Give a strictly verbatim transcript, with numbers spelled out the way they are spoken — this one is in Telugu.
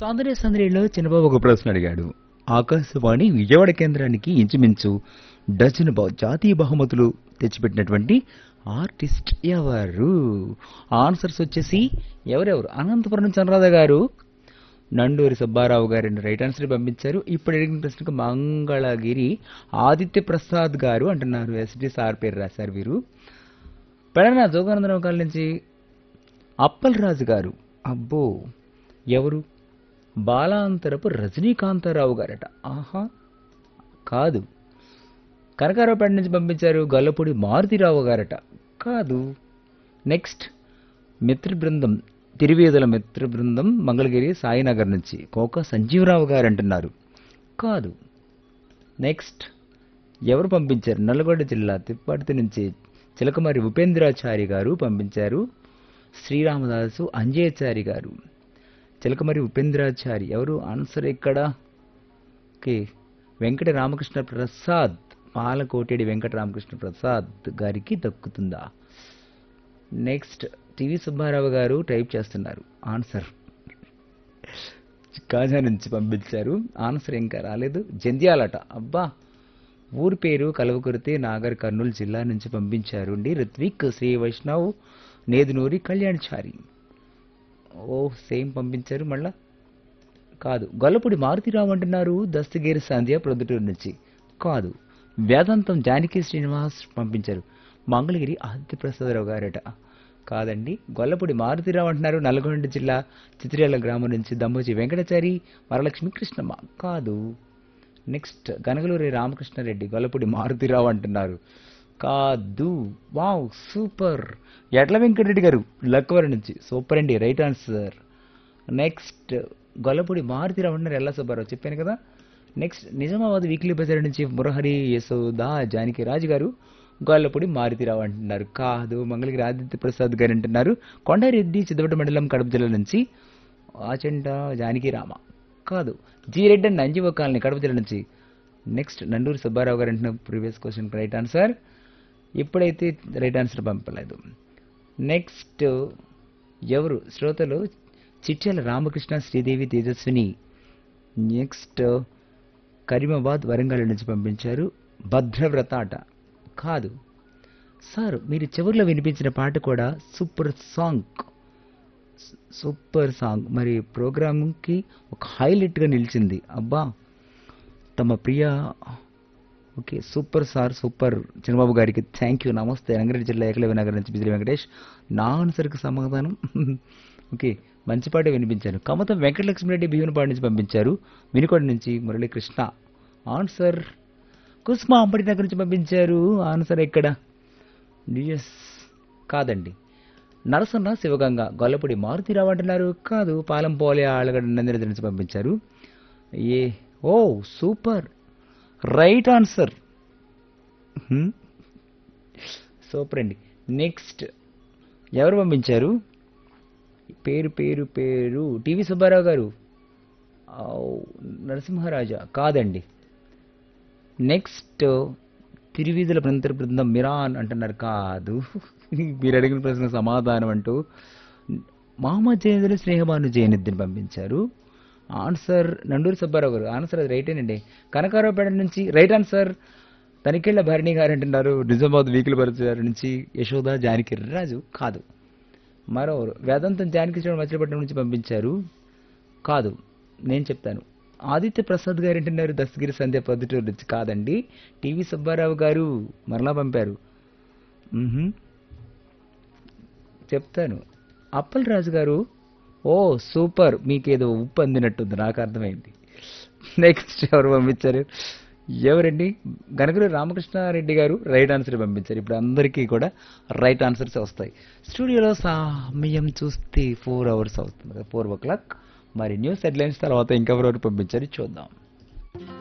సౌందర్య సందడిలో చిన్నబాబు ఒక ప్రశ్న అడిగాడు. ఆకాశవాణి విజయవాడ కేంద్రానికి ఇంచుమించు డజన్ బహు జాతీయ బహుమతులు తెచ్చిపెట్టినటువంటి ఆర్టిస్ట్ ఎవరు? ఆన్సర్స్ వచ్చేసి ఎవరెవరు? అనంతపురం నుంచి అనురాధ గారు, నండూరి సుబ్బారావు గారిని రైట్ ఆన్సర్ పంపించారు. ఇప్పుడు అడిగిన ప్రశ్నకు మంగళగిరి ఆదిత్య ప్రసాద్ గారు అంటున్నారు. ఎస్డి సార్ పేరు రాశారు వీరు. పెడన జోగానందరావు కాల నుంచి అప్పల్ రాజు గారు. అబ్బో, ఎవరు? బాలాంతరపు రజనీకాంతారావు గారట. ఆహా, కాదు. కనకారావుపేట నుంచి పంపించారు గల్లపూడి మారుతిరావు గారట. కాదు. నెక్స్ట్ మిత్ర బృందం, తిరువేదుల మిత్ర బృందం మంగళగిరి సాయినగర్ నుంచి కోక సంజీవరావు గారు అంటున్నారు. కాదు. నెక్స్ట్ ఎవరు పంపించారు? నల్గొండ జిల్లా తిప్పర్తి నుంచి చిలకమారి ఉపేంద్రాచారి గారు పంపించారు. శ్రీరామదాసు అంజేచారి గారు, చిలకమరి ఉపేంద్రాచారి ఎవరు? ఆన్సర్ ఇక్కడ ఓకే, వెంకట రామకృష్ణ ప్రసాద్, పాలకోటేడి వెంకట రామకృష్ణ ప్రసాద్ గారికి దక్కుతుందా? నెక్స్ట్ టివి సుబ్బారావు గారు టైప్ చేస్తున్నారు ఆన్సర్. కాజా నుంచి పంపించారు. ఆన్సర్ ఇంకా రాలేదు. జంధ్యాలట. అబ్బా, ఊరి పేరు కలవకుర్తి, నాగర్ కర్నూలు జిల్లా నుంచి పంపించారు అండి. రిత్విక్, శ్రీ వైష్ణవ్, నేదునూరి కళ్యాణ్చారి. ఓ, సేమ్ పంపించారు మళ్ళా. కాదు. గొల్లపూడి మారుతిరావు అంటున్నారు. దస్తగిరి సంధ్య ప్రొద్దుటూరు నుంచి. కాదు. వేదాంతం జానకి శ్రీనివాస్ పంపించారు. మంగళగిరి ఆదిత్య ప్రసాదరావు గారట. కాదండి. గొల్లపూడి మారుతిరావు అంటున్నారు. నల్గొండ జిల్లా చిత్రియాల గ్రామం నుంచి దమ్మోజీ వెంకటాచారి, వరలక్ష్మి కృష్ణమ్మ. కాదు. నెక్స్ట్ గనగలూరి రామకృష్ణారెడ్డి, గొల్లపూడి మారుతిరావు అంటున్నారు. కాదు. Wow, super. ఎడ్ల వెంకటరెడ్డి గారు లక్కవరం నుంచి. సూపర్ అండి, right answer. Next Gollapudi Maruthi Rao అంటున్నారు. ఎల్లా సుబ్బారావు చెప్పాను కదా. నెక్స్ట్ నిజామాబాద్ వీక్లీ బజార్ నుంచి మురహరి యశోదా జానకి రాజు గారు, గొల్లపూడి మారుతిరావు అంటున్నారు. కాదు. మంగళగిరి ఆదిత్య ప్రసాద్ గారు అంటున్నారు. కొండారెడ్డి చిత్తపట్టు మండలం కడప జిల్లా నుంచి ఆచంట జానకి రామ. కాదు. G Reddy and నంజీవ colony Kadapa జిల్లా నుంచి. నెక్స్ట్ నండూరి సుబ్బారావు గారు అంటున్న ప్రీవియస్ క్వశ్చన్ రైట్ ఆన్సర్. ఇప్పుడైతే రైట్ ఆన్సర్ పంపలేదు. నెక్స్ట్ ఎవరు? శ్రోతలు చిట్యాల రామకృష్ణ, శ్రీదేవి, తేజస్విని. నెక్స్ట్ కరీమాబాద్ వరంగల్ నుంచి పంపించారు. భద్రవ్రత అట. కాదు. సార్, మీరు చివరిలో వినిపించిన పాట కూడా సూపర్ సాంగ్, సూపర్ సాంగ్. మరి ప్రోగ్రామ్కి ఒక హైలైట్గా నిలిచింది. అబ్బా, తమ ప్రియ okay, super sir, super. Chandrababu గారికి థ్యాంక్ యూ. నమస్తే. రంగారెడ్డి జిల్లా ఏకలవ్య నగర్ నుంచి బిజిలి వెంకటేష్. నా ఆన్సర్కి సమాధానం ఓకే, మంచి పాటే వినిపించాను. కమతం వెంకటలక్ష్మిరెడ్డి భీమునిపాడు నుంచి పంపించారు. వినుకొండ నుంచి మురళీకృష్ణ. ఆన్సర్ కుస్మా అంబటి నగర్ నుంచి పంపించారు. ఆన్సర్ ఎక్కడ? ఎస్, కాదండి. నరసన్న శివగంగ, గొల్లపూడి మారుతిరావు అంటున్నారు. కాదు. పాలం పోలే ఆళ్ళగడ్డ నందిరెడ్డి నుంచి పంపించారు. ఏ ఓ, సూపర్, రైట్ ఆన్సర్. సూపర్ అండి. నెక్స్ట్ ఎవరు పంపించారు? పేరు పేరు పేరు టివి సుబ్బారావు గారు, నరసింహరాజా. కాదండి. నెక్స్ట్ తిరువీధుల ప్రంతర బృందం మిరాన్ అంటున్నారు. కాదు. మీరు అడిగిన ప్రశ్న సమాధానం అంటూ మహమ్మద్ జయనుద్దీన్, స్నేహబాను జయనుద్దీన్ పంపించారు. ఆన్సర్ నండూరి సుబ్బారావు గారు. ఆన్సర్ అది రైటేనండి. కనకారావుపేట నుంచి రైట్ ఆన్సర్. తనికెళ్ల భరణి గారు అంటున్నారు. నిజామాబాద్ వీకుల పరిచయాల నుంచి యశోద జానకి రాజు. కాదు. మరోవరు వేదాంతం జానకి శ్రీరామ్ మచిలీపట్నం నుంచి పంపించారు. కాదు. నేను చెప్తాను. ఆదిత్య ప్రసాద్ గారు అంటున్నారు. దస్తగిరి సంధ్య పొద్దుటూరు నుంచి. కాదండి. టివి సుబ్బారావు గారు మరలా పంపారు. చెప్తాను. అప్పల్ రాజు గారు. ఓ, సూపర్. మీకేదో ఉప్పు అందినట్టుంది, నాకు అర్థమైంది. నెక్స్ట్ ఎవరు పంపించారు? ఎవరండి? గనగలూరి రామకృష్ణారెడ్డి గారు రైట్ ఆన్సర్ పంపించారు. ఇప్పుడు అందరికీ కూడా రైట్ ఆన్సర్స్ వస్తాయి. స్టూడియోలో సమయం చూస్తే ఫోర్ అవర్స్ అవుతుంది, ఫోర్ ఓ క్లాక్. మరి న్యూస్ హెడ్లైన్స్ తర్వాత ఇంకెవరెవరు పంపించారు చూద్దాం.